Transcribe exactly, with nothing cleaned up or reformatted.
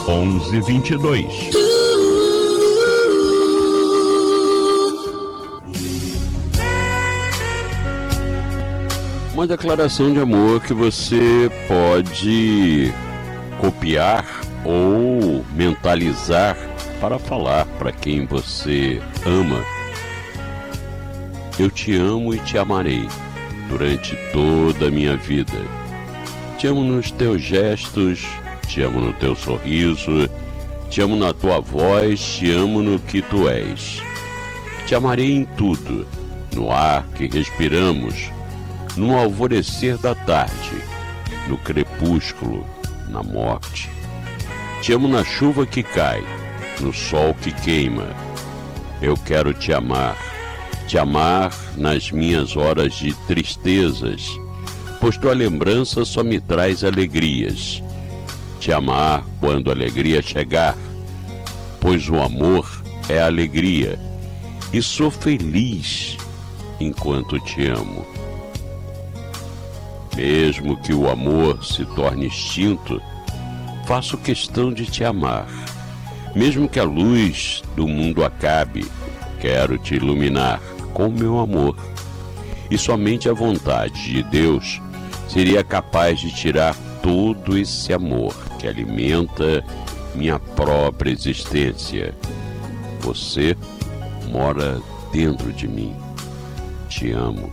onze vinte e dois. Uma declaração de amor que você pode copiar ou mentalizar para falar para quem você ama. Eu te amo e te amarei durante toda a minha vida. Te amo nos teus gestos, te amo no teu sorriso, te amo na tua voz, te amo no que tu és. Te amarei em tudo, no ar que respiramos, no alvorecer da tarde, no crepúsculo, na morte. Te amo na chuva que cai, no sol que queima. Eu quero te amar, te amar nas minhas horas de tristezas, pois tua lembrança só me traz alegrias. Te amar quando a alegria chegar, pois o amor é alegria, e sou feliz enquanto te amo. Mesmo que o amor se torne extinto, faço questão de te amar. Mesmo que a luz do mundo acabe, quero te iluminar com meu amor. E somente a vontade de Deus seria capaz de tirar todo esse amor que alimenta minha própria existência. Você mora dentro de mim. Te amo.